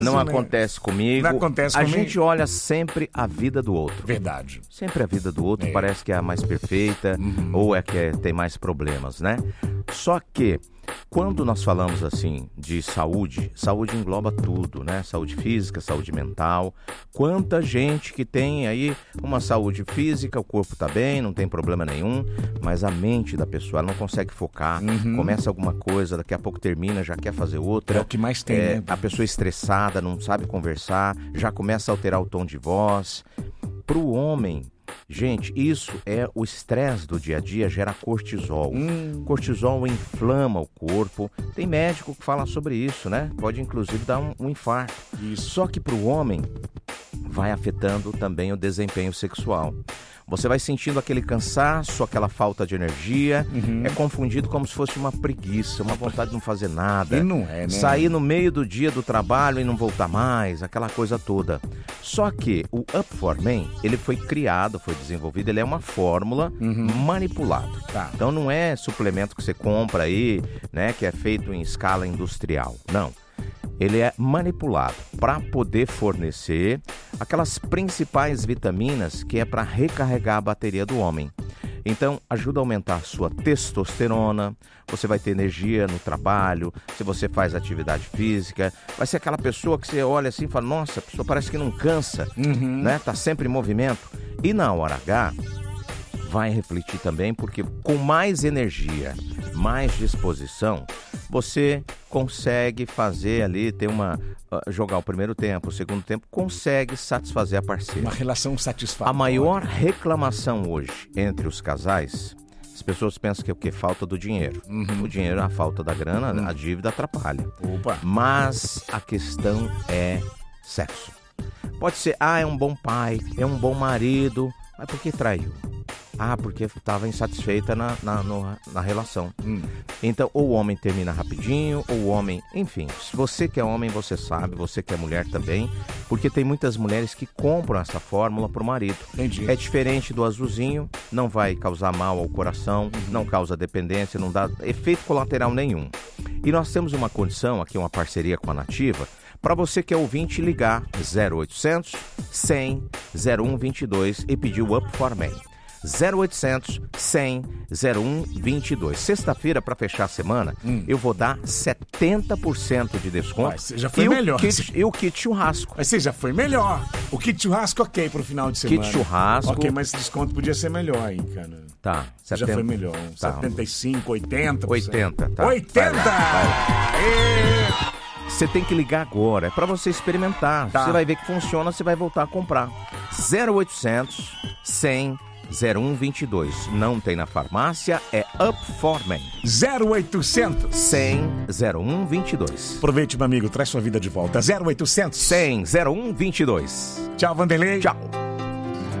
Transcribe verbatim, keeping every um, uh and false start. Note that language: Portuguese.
Não acontece comigo. Não acontece a comigo. gente olha sempre a vida do outro. Verdade. Sempre a vida do outro É. parece que é a mais perfeita, Uhum. ou é que é- tem mais problemas, né? Só que, quando nós falamos assim de saúde, saúde engloba tudo, né? Saúde física, saúde mental. Quanta gente que tem aí uma saúde física, o corpo tá bem, não tem problema nenhum, mas a mente da pessoa, ela não consegue focar, Uhum. começa alguma coisa, daqui a pouco termina, já quer fazer outra. É o que mais tem, É, né? A pessoa estressada, não sabe conversar, já começa a alterar o tom de voz. Pro homem, gente, isso é o estresse do dia a dia, gera cortisol. Hum. Cortisol inflama o corpo. Tem médico que fala sobre isso, né? Pode inclusive dar um, um infarto. Isso. Só que pro homem, vai afetando também o desempenho sexual. Você vai sentindo aquele cansaço, aquela falta de energia, Uhum. é confundido como se fosse uma preguiça, uma vontade de não fazer nada. E não é, né? Sair no meio do dia do trabalho e não voltar mais, aquela coisa toda. Só que o Up for Men, ele foi criado, foi desenvolvido, ele é uma fórmula manipulada. Tá. Então não é suplemento que você compra aí, né, que é feito em escala industrial. Não. Ele é manipulado para poder fornecer aquelas principais vitaminas que é para recarregar a bateria do homem. Então, ajuda a aumentar a sua testosterona, você vai ter energia no trabalho, se você faz atividade física, vai ser aquela pessoa que você olha assim e fala, nossa, a pessoa parece que não cansa, Uhum. né? Tá sempre em movimento. E na hora H, vai refletir também, porque com mais energia, mais disposição, você consegue fazer ali, ter uma, uh, jogar o primeiro tempo, o segundo tempo, consegue satisfazer a parceira. Uma relação satisfatória. A maior reclamação hoje entre os casais, as pessoas pensam que é o que? Falta do dinheiro. Uhum. O dinheiro, a falta da grana, a dívida atrapalha. Opa. Mas a questão é sexo. Pode ser, ah, é um bom pai, é um bom marido, mas por que traiu? Ah, porque estava insatisfeita na, na, no- na relação. Hum. Então, ou o homem termina rapidinho, ou o homem... Enfim, se você que é homem, você sabe, você que é mulher também, porque tem muitas mulheres que compram essa fórmula pro marido. Entendi. É diferente do azulzinho, não vai causar mal ao coração, não causa dependência, não dá efeito colateral nenhum. E nós temos uma condição, aqui uma parceria com a Nativa, para você que é ouvinte ligar zero oitocentos, cem, zero um vinte e dois e pedir o Up for Men. zero oitocentos, cem, zero um vinte e dois. Sexta-feira, para fechar a semana, eu vou dar setenta por cento de desconto. Vai, você já foi e melhor. O kit, e o kit churrasco. Mas você já foi melhor. O kit churrasco, ok, pro final de semana. Kit churrasco. Ok, mas esse desconto podia ser melhor aí, cara. Tá, Você já foi melhor. Uns Tá. setenta e cinco, oitenta por cento. oitenta, tá. oitenta! Vai lá, vai lá. Ê! Você tem que ligar agora, é para você experimentar. Tá. Você vai ver que funciona, você vai voltar a comprar. zero oitocentos, cem, zero um vinte e dois. Não tem na farmácia, é Up for Men. zero oitocentos. cem, zero um vinte e dois. Aproveite, meu amigo, traz sua vida de volta. zero oitocentos. cem, zero um vinte e dois. Tchau, Vanderlei. Tchau.